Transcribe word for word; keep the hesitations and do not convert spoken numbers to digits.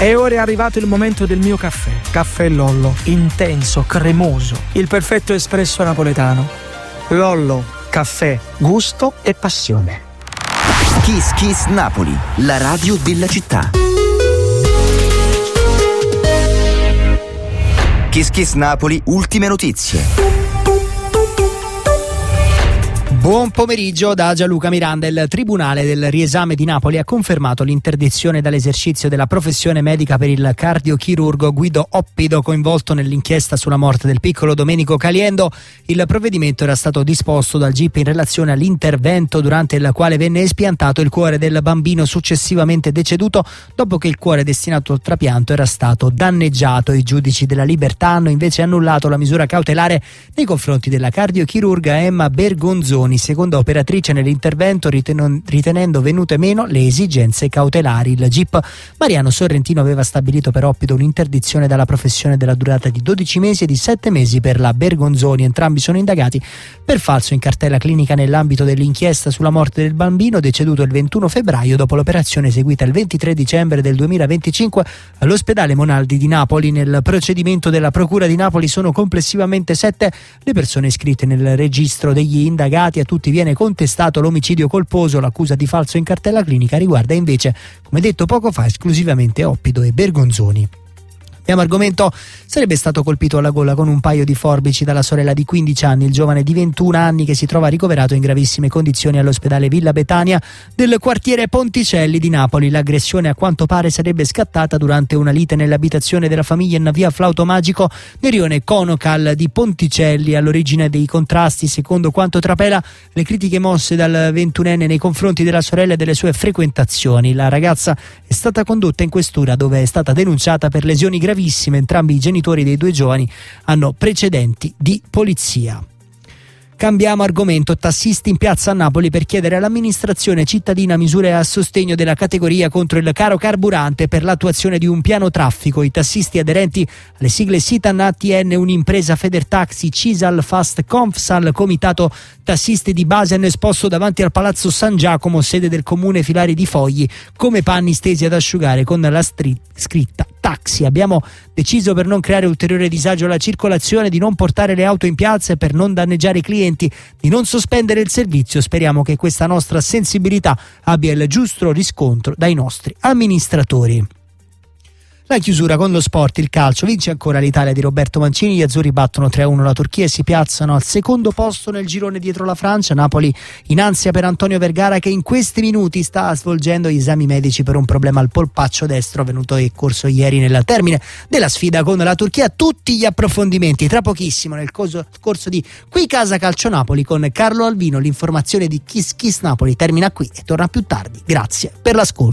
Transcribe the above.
E ora è arrivato il momento del mio caffè. Caffè Lollo, intenso, cremoso, il perfetto espresso napoletano. Lollo, caffè, gusto e passione. Kiss Kiss Napoli, la radio della città. Kiss Kiss Napoli, ultime notizie. Buon pomeriggio da Gianluca Miranda. Il Tribunale del Riesame di Napoli ha confermato l'interdizione dall'esercizio della professione medica per il cardiochirurgo Guido Oppido, coinvolto nell'inchiesta sulla morte del piccolo Domenico Caliendo. Il provvedimento era stato disposto dal G I P in relazione all'intervento durante il quale venne espiantato il cuore del bambino successivamente deceduto dopo che il cuore destinato al trapianto era stato danneggiato. I giudici della Libertà hanno invece annullato la misura cautelare nei confronti della cardiochirurga Emma Bergonzoni, seconda operatrice nell'intervento, riten- ritenendo venute meno le esigenze cautelari. Il G I P Mariano Sorrentino aveva stabilito per Oppido un'interdizione dalla professione della durata di dodici mesi e di sette mesi per la Bergonzoni. Entrambi sono indagati per falso in cartella clinica nell'ambito dell'inchiesta sulla morte del bambino deceduto il ventuno febbraio dopo l'operazione eseguita il ventitré dicembre del duemilaventicinque all'ospedale Monaldi di Napoli. Nel procedimento della Procura di Napoli sono complessivamente sette le persone iscritte nel registro degli indagati. A tutti viene contestato l'omicidio colposo. L'accusa di falso in cartella clinica riguarda invece, come detto poco fa, esclusivamente Oppido e Bergonzoni. Abbiamo argomento: sarebbe stato colpito alla gola con un paio di forbici dalla sorella di quindici anni. Il giovane di ventuno anni che si trova ricoverato in gravissime condizioni all'ospedale Villa Betania del quartiere Ponticelli di Napoli. L'aggressione a quanto pare sarebbe scattata durante una lite nell'abitazione della famiglia in via Flauto Magico nel rione Conocal di Ponticelli. All'origine dei contrasti, secondo quanto trapela, le critiche mosse dal ventunenne nei confronti della sorella e delle sue frequentazioni. La ragazza è stata condotta in questura, dove è stata denunciata per lesioni gravissime. Entrambi i genitori dei due giovani hanno precedenti di polizia. Cambiamo argomento: tassisti in piazza a Napoli per chiedere all'amministrazione cittadina misure a sostegno della categoria contro il caro carburante per l'attuazione di un piano traffico. I tassisti aderenti alle sigle Sitan A T N, Unimpresa, Federtaxi, Cisal, Fast, Confsal, Comitato Tassisti di base, hanno esposto davanti al Palazzo San Giacomo, sede del comune, filari di fogli come panni stesi ad asciugare con la stri- scritta taxi. Abbiamo deciso, per non creare ulteriore disagio alla circolazione, di non portare le auto in piazza e per non danneggiare i clienti di non sospendere il servizio. Speriamo che questa nostra sensibilità abbia il giusto riscontro dai nostri amministratori. La chiusura con lo sport, il calcio. Vince ancora l'Italia di Roberto Mancini, gli azzurri battono tre a uno la Turchia e si piazzano al secondo posto nel girone dietro la Francia. Napoli in ansia per Antonio Vergara, che in questi minuti sta svolgendo gli esami medici per un problema al polpaccio destro avvenuto e corso ieri nel termine della sfida con la Turchia. Tutti gli approfondimenti tra pochissimo nel corso, corso di Qui Casa Calcio Napoli con Carlo Alvino. L'informazione di Kiss Kiss Napoli termina qui e torna più tardi. Grazie per l'ascolto.